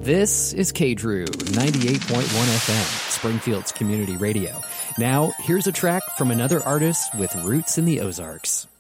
This is KDRU 98.1 FM, Springfield's community radio. Now, here's a track from another artist with roots in the Ozarks.